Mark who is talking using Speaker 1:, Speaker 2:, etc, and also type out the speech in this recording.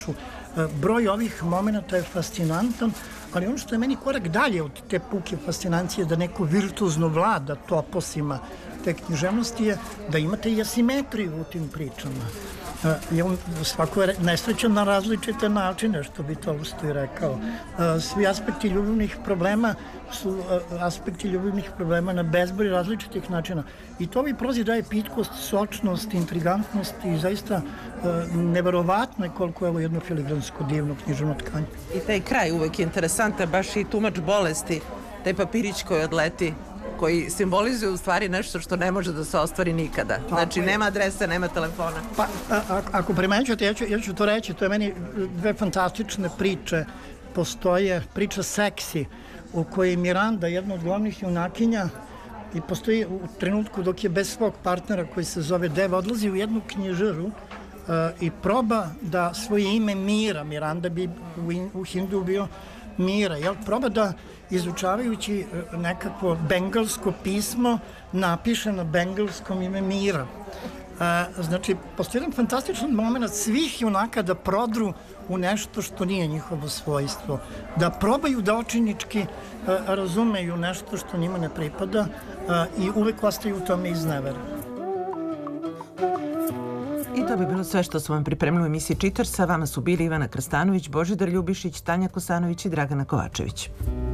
Speaker 1: Broj ovih momenta je fascinantan, ali ono što je meni korak dalje od te puke fascinancije da neko virtuozno vlada toposima te književnosti je da imate i asimetriju u tim pričama. Svako je nesrećan na različite načine, što bi Tolstoj rekao. Svi aspekti ljubavnih problema su aspekti ljubavnih problema na bezbroj različitih načina. I to mi prozi daje pitkost, sočnost, intrigantnost i zaista neverovatno je koliko je ovo jedno filigransko divno književno tkanje.
Speaker 2: I taj kraj uvek je interesantan, baš i tumač bolesti, taj papirić koji odleti, koji simbolizuje u stvari nešto što ne može da se ostvari nikada. Znači, nema adrese, nema telefona.
Speaker 1: Pa, ako primećujete, ja ću to reći, to je meni dve fantastične priče. Postoje priča Seksi, u kojoj Miranda, jedna od glavnih junakinja, i postoji u trenutku dok je bez svog partnera koji se zove Deva, odlazi u jednu knjižaru i proba da svoje ime Mira, Miranda bi u Hindu bio Mira, proba da izučavajući nekakvo bengalsko pismo napiše na bengalskom ime Mira. Znači, postoji jedan fantastičan moment svih junaka da prodru u nešto što nije njihovo svojstvo, da probaju da očinički razumeju nešto što njima ne pripada i uvek ostaju u tome iznevere.
Speaker 2: I to bi bilo sve što su vam pripremili u emisiji Čitar. Sa vama su bili Ivana Krstanović, Božidar Ljubišić, Tanja Kosanović i Dragana Kovačević.